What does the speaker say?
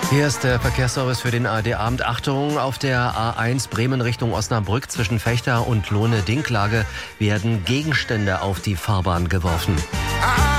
Hier ist der Verkehrsservice für den ARD-Abend. Achtung, auf der A1 Bremen Richtung Osnabrück zwischen Vechta und Lohne-Dinklage werden Gegenstände auf die Fahrbahn geworfen.